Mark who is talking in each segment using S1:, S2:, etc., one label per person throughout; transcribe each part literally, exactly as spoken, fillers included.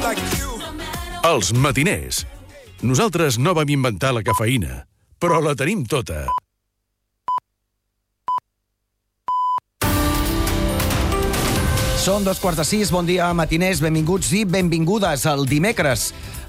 S1: Els matiners. Nosaltres no vam inventar la cafeïna, però la tenim tota.
S2: Són dos quarts de sis, bon dia, matiners, benvinguts i benvingudes al dimecres.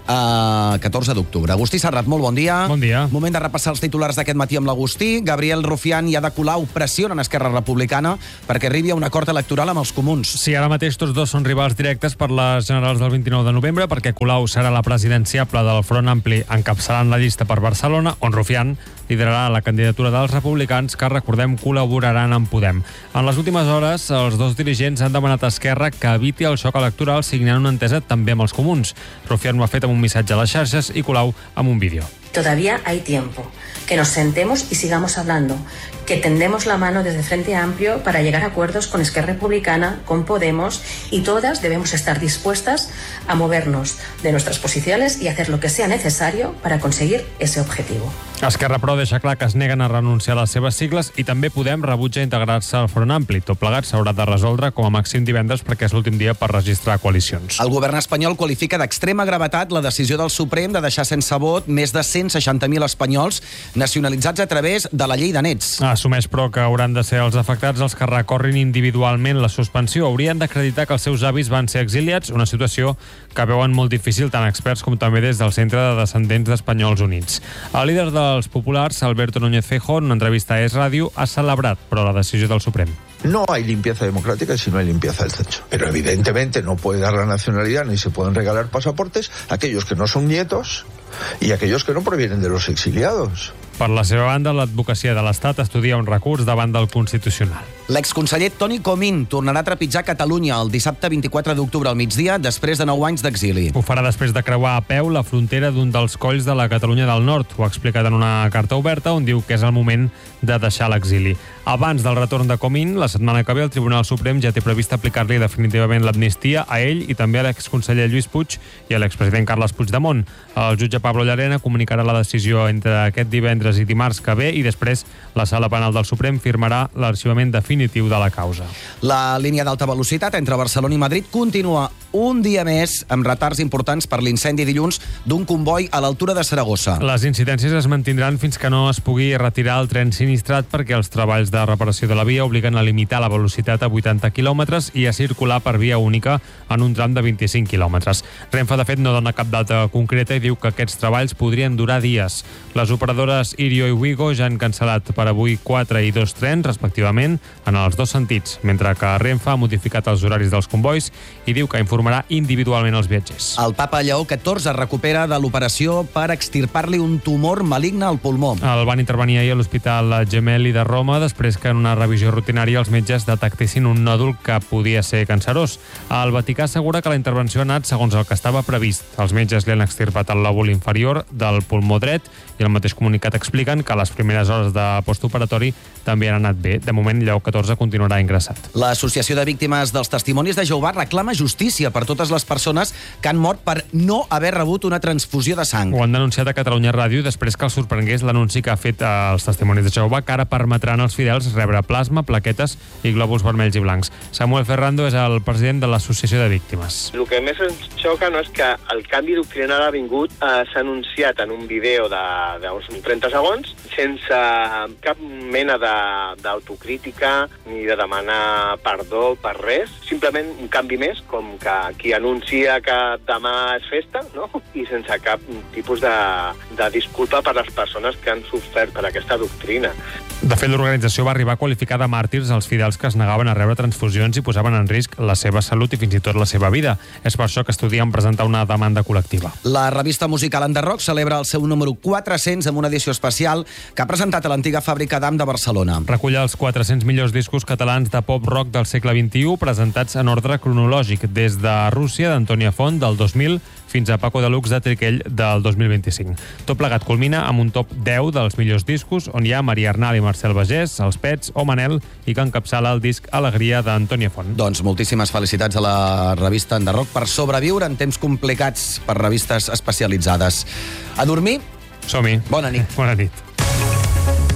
S2: Uh, catorze d'octubre. Agustí Serrat, molt bon dia.
S3: Bon dia.
S2: Moment de repassar els titulars d'aquest matí amb l'Agustí. Gabriel Rufián i Ada Colau pressionen Esquerra Republicana perquè arribi a un acord electoral amb els comuns.
S3: Sí, ara mateix tots dos són rivals directes per les generals del vint-i-nou de novembre, perquè Colau serà la presidenciable del Front Ampli encapçalant la llista per Barcelona, on Rufián liderarà la candidatura dels republicans, que, recordem, col·laboraran amb Podem. En les últimes hores, els dos dirigents han demanat a Esquerra que eviti el xoc electoral signant una entesa també amb els comuns. Rufián ho ha fet amb un missatge a les xarxes i Colau amb un vídeo.
S4: Todavía hay tiempo. Que nos sentemos y sigamos hablando. Que tendemos la mano desde Frente Amplio para llegar a acuerdos con Esquerra Republicana, con Podemos, y todas debemos estar dispuestas a movernos de nuestras posiciones y hacer lo que sea necesario para conseguir ese objetivo.
S3: Esquerra, però, deixa clar que es neguen a renunciar a les seves sigles i també Podem rebutja integrar-se al Front Ampli. Tot plegat s'haurà de resoldre com a màxim divendres perquè és l'últim dia per registrar coalicions.
S2: El govern espanyol qualifica d'extrema gravetat la decisió del Suprem de deixar sense vot més de cent seixanta mil espanyols nacionalitzats a través de la llei de nets.
S3: Assumeix, però, que hauran de ser els afectats els que recorrin individualment la suspensió. Haurien d'acreditar que els seus avis van ser exiliats, una situació que veuen molt difícil tant experts com també des del Centre de Descendents d'Espanyols Units. El líder dels populars, Alberto Núñez Feijóo, en una entrevista a Es Radio, ha celebrat, però, la decisió del Suprem.
S5: No hay limpieza democrática si no hay limpieza del sexo. Pero evidentemente no puede dar la nacionalidad ni se pueden regalar pasaportes a aquellos que no son nietos y a aquellos que no provienen de los exiliados.
S3: Per la seva banda, l'advocacia de l'Estat estudia un recurs davant del Constitucional.
S2: L'exconseller Toni Comín tornarà a trepitjar Catalunya el dissabte vint-i-quatre d'octubre al migdia, després de nou anys d'exili.
S3: Ho farà després de creuar a peu la frontera d'un dels colls de la Catalunya del Nord. Ho ha explicat en una carta oberta on diu que és el moment de deixar l'exili. Abans del retorn de Comín, la setmana que ve el Tribunal Suprem ja té previst aplicar-li definitivament l'amnistia a ell i també a l'exconseller Lluís Puig i a l'expresident Carles Puigdemont. El jutge Pablo Llarena comunicarà la decisió entre aquest divendres i dimarts que ve i després la Sala Penal del Suprem firmarà l'arxivament definitiu de la causa.
S2: La línia d'alta velocitat entre Barcelona i Madrid continua un dia més amb retards importants per l'incendi dilluns d'un comboi a l'altura de Saragossa.
S3: Les incidències es mantindran fins que no es pugui retirar el tren sinistrat perquè els treballs de reparació de la via obliguen a limitar la velocitat a vuitanta quilòmetres i a circular per via única en un tram de vint-i-cinc quilòmetres. Renfe, de fet, no dona cap data concreta i diu que aquests treballs podrien durar dies. Les operadores Irio i Wigo ja han cancel·lat per avui quatre i dos trens, respectivament, en els dos sentits, mentre que Renfe ha modificat els horaris dels convois i diu que informarà individualment els viatgers.
S2: El papa Lleó catorze recupera de l'operació per extirpar-li un tumor maligne al pulmó.
S3: El van intervenir ahir a l'Hospital Gemelli de Roma després que en una revisió rutinària els metges detectessin un nòdul que podia ser cancerós. El Vaticà assegura que la intervenció ha anat segons el que estava previst. Els metges li han extirpat el lòbul inferior del pulmó dret i el mateix comunicat expliquen que les primeres hores de postoperatori també han anat bé. De moment, Lleó catorze continuarà ingressat.
S2: L'Associació de Víctimes dels Testimonis de Jehovà reclama justícia per totes les persones que han mort per no haver rebut una transfusió de sang.
S3: Ho han denunciat a Catalunya Ràdio després que els sorprengués l'anunci que ha fet els Testimonis de Jehovà que ara permetran als fidels rebre plasma, plaquetes i glòbuls vermells i blancs. Samuel Ferrando és el president de l'Associació de Víctimes.
S6: El que més ens xoca no és que el canvi doctrinal ha vingut, eh, s'ha anunciat en un vídeo d'uns trenta segons, sense cap mena d'autocrítica ni de demanar perdó per res, simplement un canvi més, com que qui anuncia que demà és festa, no? I sense cap tipus de, de disculpa per les persones que han sofert per aquesta doctrina.
S3: De fet, l'organització va arribar a qualificar de màrtirs els fidels que es negaven a rebre transfusions i posaven en risc la seva salut i fins i tot la seva vida. És per això que estudien presentar una demanda col·lectiva.
S2: La revista musical Enderrock celebra el seu número quatre-cents amb una edició especial que ha presentat a l'antiga fàbrica d'Am de Barcelona.
S3: Recull els quatre-cents millors discos catalans de pop-rock del segle vint-i-u presentats en ordre cronològic, des de Rússia d'Antònia Font del dos mil fins a Paco Deluxe de Triquell del dos mil vint-i-cinc. Tot plegat culmina amb un top deu dels millors discos on hi ha Maria Arnal i Marcel Bagés, Els Pets o Manel, i que encapçala el disc Alegria d'Antònia Font.
S2: Doncs moltíssimes felicitats a la revista Enderrock per sobreviure en temps complicats per revistes especialitzades. A dormir?
S3: Som-hi.
S2: Bona nit.
S3: Bona nit.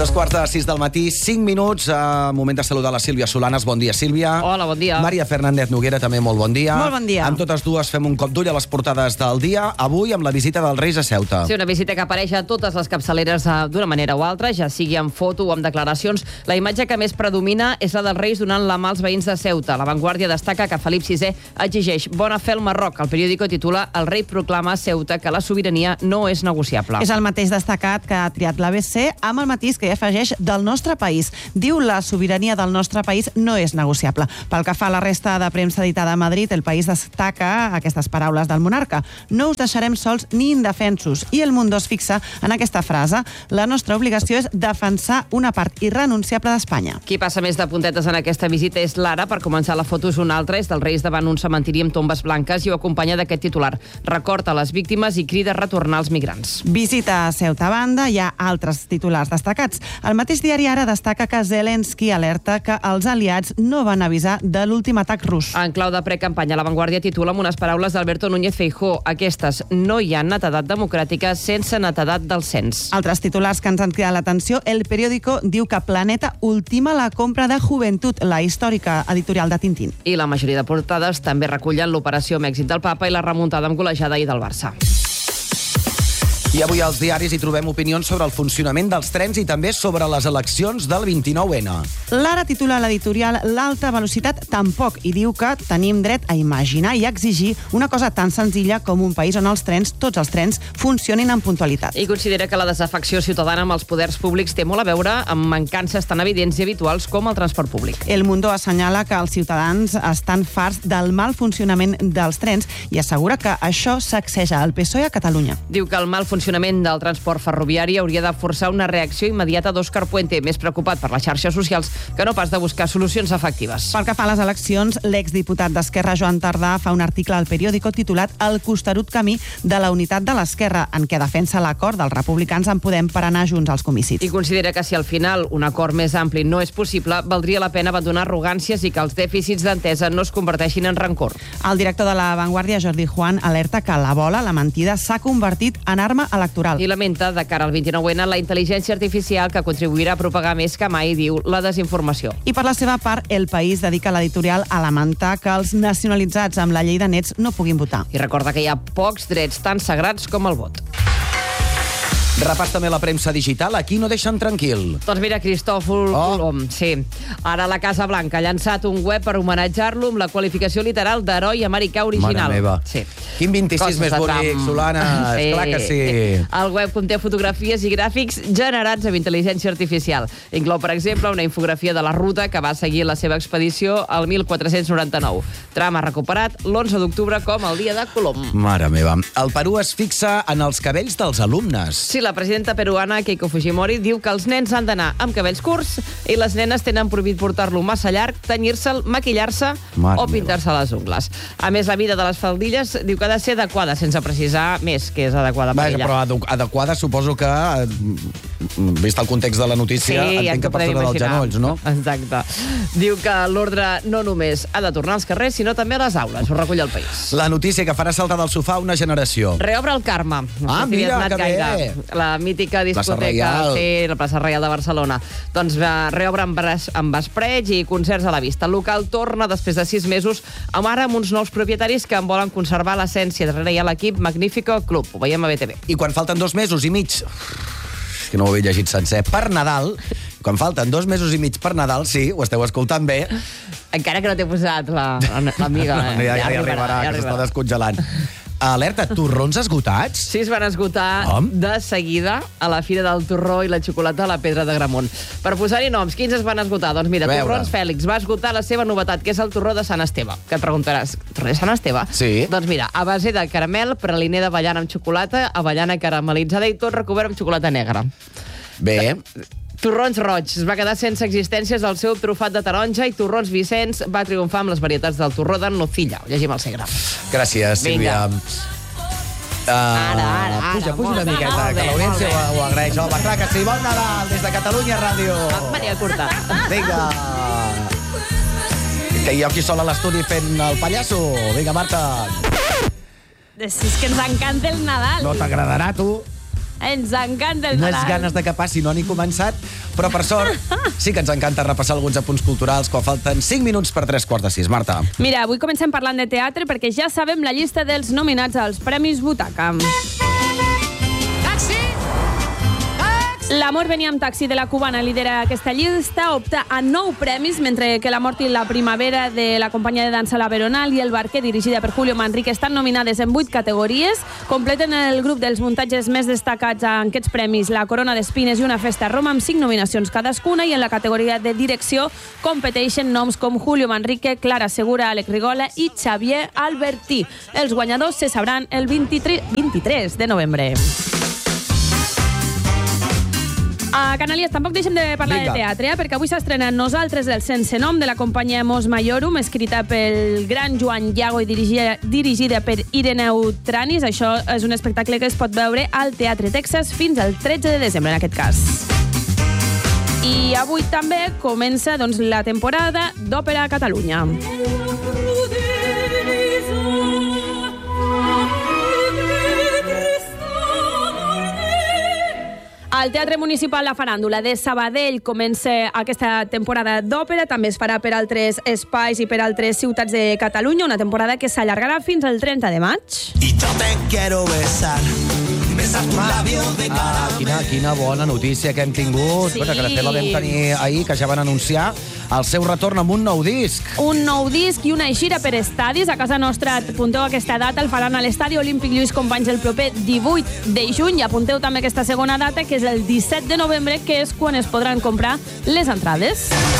S2: Dos quarts de sis del matí, cinc minuts. Uh, moment de saludar la Sílvia Solanes. Bon dia, Sílvia.
S7: Hola, bon dia.
S2: Maria Fernández Noguera, també molt bon dia.
S7: Molt bon dia.
S2: Amb totes dues fem un cop d'ull a les portades del dia. Avui amb la visita dels Reis a Ceuta.
S7: Sí, una visita que apareix a totes les capçaleres d'una manera o altra, ja sigui en foto o amb declaracions. La imatge que més predomina és la dels Reis donant la mà als veïns de Ceuta. La Vanguardia destaca que Felip sisè exigeix bona fe al Marroc. El periòdico titula El rei proclama a Ceuta que la sobirania no és negociable.
S8: És el mateix destacat que ha triat l'A B C, amb el matís que hi afegeix del nostre país. Diu la sobirania del nostre país no és negociable. Pel que fa a la resta de premsa editada a Madrid, El País destaca aquestes paraules del monarca. No us deixarem sols ni indefensos. I El Mundo es fixa en aquesta frase. La nostra obligació és defensar una part irrenunciable d'Espanya.
S7: Qui passa més de puntetes en aquesta visita és l'Ara. Per començar, la foto és una altra. És dels Reis davant un cementiri amb tombes blanques i ho acompanya d'aquest titular. Recorda les víctimes i crida a retornar els migrants.
S8: Visita a Ceuta a banda, hi ha altres titulars destacats. El mateix diari Ara destaca que Zelensky alerta que els aliats no van avisar de l'últim atac rus.
S7: En clau de precampanya, La Vanguardia titula amb unes paraules d'Alberto Núñez Feijóo. Aquestes: no hi ha netedat democràtica sense netedat del cens.
S8: Altres titulars que ens han cridat l'atenció. El periòdico diu que Planeta ultima la compra de Joventut, la històrica editorial de Tintín.
S7: I la majoria de portades també recullen l'operació amb èxit del papa i la remuntada amb golejada ahir del Barça.
S2: I avui als diaris hi trobem opinions sobre el funcionament dels trens i també sobre les eleccions del vint-i-nou ene.
S8: L'Ara titula l'editorial L'alta velocitat tampoc i diu que tenim dret a imaginar i a exigir una cosa tan senzilla com un país on els trens, tots els trens, funcionin amb puntualitat.
S7: I considera que la desafecció ciutadana amb els poders públics té molt a veure amb mancances tan evidents i habituals com el transport públic.
S8: El Mundo assenyala que els ciutadans estan farts del mal funcionament dels trens i assegura que això sacseja el P S O E a Catalunya.
S7: Diu que el mal funcionament del transport ferroviari hauria de forçar una reacció immediata d'Òscar Puente, més preocupat per les xarxes socials que no pas de buscar solucions efectives.
S8: Pel que fa a les eleccions, l'exdiputat d'Esquerra, Joan Tardà, fa un article al periòdico titulat El costerut camí de la unitat de l'Esquerra, en què defensa l'acord dels republicans en Podem per anar junts als comicis.
S7: I considera que si al final un acord més ampli no és possible, valdria la pena abandonar arrogàncies i que els dèficits d'entesa no es converteixin en rancor.
S8: El director de La Vanguardia, Jordi Juan, alerta que la bola, la mentida, s'ha convertit en arma electoral.
S7: I lamenta, de cara al vint-i-nou ene, la intel·ligència artificial que contribuirà a propagar més que mai, diu, la desinformació.
S8: I per la seva part, El País dedica l'editorial a lamentar que els nacionalitzats amb la llei de nets no puguin votar.
S7: I recorda que hi ha pocs drets tan sagrats com el vot.
S2: Repàs també la premsa digital. Aquí no deixen tranquil.
S7: Doncs mira, Cristòfol
S2: Oh.
S7: Colom, sí. Ara la Casa Blanca ha llançat un web per homenatjar-lo amb la qualificació literal d'heroi americà original.
S2: Mare meva.
S7: Sí.
S2: Quin vint-i-sis
S7: Coses
S2: més
S7: de
S2: bonic,
S7: Trump.
S2: Solana.
S7: Sí.
S2: Esclar que sí.
S7: El web conté fotografies i gràfics generats amb intel·ligència artificial. Inclou, per exemple, una infografia de la ruta que va seguir la seva expedició al mil quatre-cents noranta-nou. Trump ha recuperat l'onze d'octubre com el dia de Colom.
S2: Mare meva. El Perú es fixa en els cabells dels alumnes.
S7: Sí, la presidenta peruana Keiko Fujimori diu que els nens han d'anar amb cabells curts i les nenes tenen prohibit portar-lo massa llarg, tenyir-se'l, maquillar-se
S2: Mare
S7: o pintar-se les ungles. A més, la mida de les faldilles diu que ha de ser adequada, sense precisar més que és adequada per
S2: Vaja,
S7: ella.
S2: però adu- adequada suposo que, eh, vist el context de la notícia,
S7: ja
S2: entenc
S7: ens
S2: que
S7: ho
S2: per
S7: podem
S2: sobre dels
S7: imaginar.
S2: genolls, no?
S7: Exacte. Diu que l'ordre no només ha de tornar als carrers, sinó també a les aules. Ho recull el País.
S2: La notícia que farà saltar del sofà una generació.
S7: Reobre el Carme. No
S2: Ah,
S7: sé si hi has
S2: mira,
S7: anat
S2: que
S7: gaire.
S2: bé.
S7: La mítica discoteca.
S2: Reial.
S7: Sí, la plaça Reial de Barcelona. Doncs va reobre amb, bras, amb vespreig i concerts a la vista. El local torna després de sis mesos, amb ara amb uns nous propietaris que en volen conservar l'essència. Darrere hi ha l'equip Magnífico Club. Ho veiem a B T V.
S2: I quan falten dos mesos i mig... És que no ho he llegit sencer. Per Nadal, quan falten dos mesos i mig per Nadal, sí, ho esteu escoltant bé.
S7: Encara que no t'he posat la- la- l'amiga.
S2: No,
S7: eh?
S2: ja, ja, ja arribarà, que s'està descongelant. Alerta, torrons esgotats?
S7: Sí, es van esgotar
S2: Com?
S7: de seguida a la Fira del Torró i la Xocolata a la Pedra de Gramunt. Per posar-hi noms, quins es van esgotar? Doncs mira,
S2: A veure.
S7: Torrons Fèlix va esgotar la seva novetat, que és el torró de Sant Esteve. Que et preguntaràs, torró de Sant Esteve?
S2: Sí.
S7: Doncs mira, a base de caramel, praliner d'avellana amb xocolata, avellana caramelitzada i tot recobert amb xocolata negra.
S2: Bé,
S7: Torrons Roig es va quedar sense existències del seu trufat de taronja i Torrons Vicenç va triomfar amb les varietats del torró de nocilla. Ho llegim al segre.
S2: gràcies, Sílvia.
S7: Vinga.
S2: Uh,
S7: Ara, ara, ara,
S2: Puja, puja una
S7: molt bé,
S2: miqueta,
S7: molt bé,
S2: que l'audiència
S7: molt bé.
S2: ho, ho agraeix. Home, clar que sí. Bon Nadal, des de Catalunya Ràdio.
S7: Maria curta.
S2: Vinga. Que jo aquí sol a l'estudi fent el pallasso. Vinga, Marta.
S9: És que ens encanta el Nadal.
S2: No t'agradarà, tu.
S9: Ens encanta el
S2: Unes
S9: Nadal.
S2: ganes de que passi, no han ni començat. Però, per sort, sí que ens encanta repassar alguns apunts culturals quan falten cinc minuts per tres quarts de sis. Marta.
S9: Mira, avui comencem parlant de teatre perquè ja sabem la llista dels nominats als Premis Butaca. L'amor venia amb taxi de la cubana lidera aquesta llista, opta a nou premis, mentre que La mort i la primavera de la companyia de dansa La Veronal i El barquer, dirigida per Julio Manrique, estan nominades en vuit categories. Completen el grup dels muntatges més destacats en aquests premis La corona d'espines i Una festa a Roma, amb cinc nominacions cadascuna, i en la categoria de direcció competeixen noms com Julio Manrique, Clara Segura, Alec Rigola i Xavier Albertí. Els guanyadors se sabran el vint-i-tres de novembre. A Canalies tampoc deixem de parlar Vinga. de teatre, eh? perquè avui s'estrena Nosaltres el sense nom, de la companyia Mos Maiorum, escrita pel gran Joan Iago i dirigida, dirigida per Ireneu Tranis. Això és un espectacle que es pot veure al Teatre Texas fins al tretze de desembre, en aquest cas. I avui també comença doncs, la temporada d'Òpera a Catalunya. Al Teatre Municipal La Faràndula de Sabadell comença aquesta temporada d'òpera. També es farà per altres espais i per altres ciutats de Catalunya, una temporada que s'allargarà fins al trenta de maig.
S10: I yo te quiero besar.
S2: Ah, quina, quina bona notícia que hem tingut.
S9: Sí.
S2: Bueno, que de fet la vam tenir ahir, que ja van anunciar el seu retorn amb un nou disc.
S9: Un nou disc i una gira per estadis. A casa nostra apunteu aquesta data, el faran a l'Estadi Olímpic Lluís Companys el proper divuit de juny, i apunteu també aquesta segona data, que és el disset de novembre, que és quan es podran comprar les entrades.